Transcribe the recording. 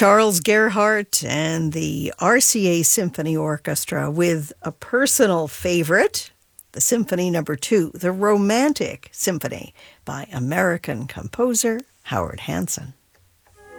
Charles Gerhardt and the RCA Symphony Orchestra with a personal favorite, the Symphony No. 2, the Romantic Symphony by American composer Howard Hanson.